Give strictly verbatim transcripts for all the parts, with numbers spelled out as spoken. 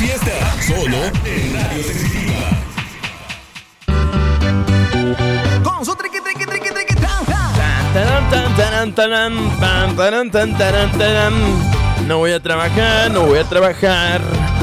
fiesta, solo en Radio Sensitiva. Con su triqui, triqui, triqui, triqui, tan, tan. Taran, tan, taran, taran, pam, taran, tan, taran, taran. No voy a trabajar, no voy a trabajar.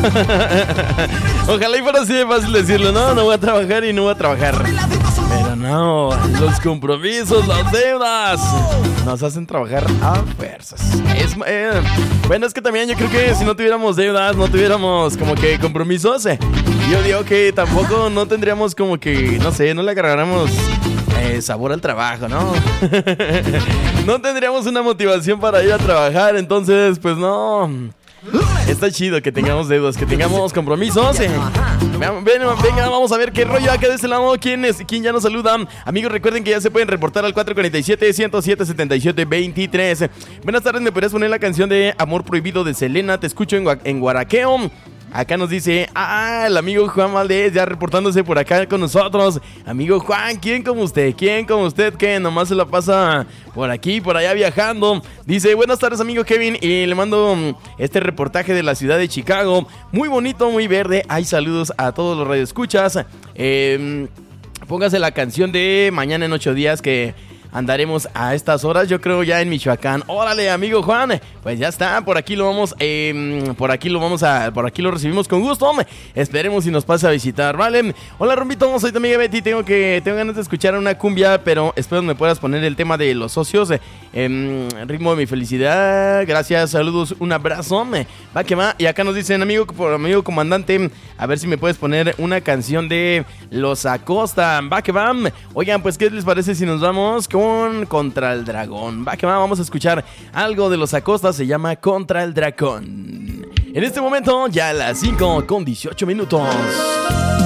Ojalá y fuera así de fácil decirlo, no, no voy a trabajar y no voy a trabajar. Pero no, los compromisos, las deudas nos hacen trabajar a fuerzas. Es, eh, bueno, es que también yo creo que si no tuviéramos deudas, no tuviéramos como que compromisos, eh, yo digo que tampoco no tendríamos como que, no sé, no le agarráramos eh, sabor al trabajo, ¿no? No tendríamos una motivación para ir a trabajar, entonces, pues no. Está chido que tengamos deudas, que tengamos compromisos. eh. Ven, venga, vamos a ver qué rollo acá de este lado. ¿Quién es? ¿Quién ya nos saluda? Amigos, recuerden que ya se pueden reportar al cuatro cuatro siete, uno cero siete, siete siete dos tres. Buenas tardes, ¿me podrías poner la canción de Amor Prohibido de Selena? Te escucho en, en Guaraqueo. Acá nos dice, ah, el amigo Juan Valdés ya reportándose por acá con nosotros. Amigo Juan, ¿quién como usted? ¿Quién como usted que nomás se la pasa por aquí, por allá viajando? Dice, buenas tardes, amigo Kevin, y le mando este reportaje de la ciudad de Chicago. Muy bonito, muy verde. Hay saludos a todos los radioescuchas. Eh, póngase la canción de Mañana en ocho días que andaremos a estas horas, yo creo ya en Michoacán. Órale, amigo Juan, pues ya está, por aquí lo vamos, eh, por aquí lo vamos a, por aquí lo recibimos con gusto. Esperemos si nos pasa a visitar, ¿vale? Hola, Rombito, soy tu amiga Betty, tengo que, tengo ganas de escuchar una cumbia, pero espero me puedas poner el tema de los socios, eh, ritmo de mi felicidad. Gracias, saludos, un abrazo, va que va. Y acá nos dicen, amigo, por amigo comandante, a ver si me puedes poner una canción de Los Acosta, va que va. Oigan, pues, ¿qué les parece si nos vamos con Contra el Dragón? Va que va, vamos a escuchar algo de Los Acosta, se llama Contra el Dragón. En este momento ya a las cinco con dieciocho minutos.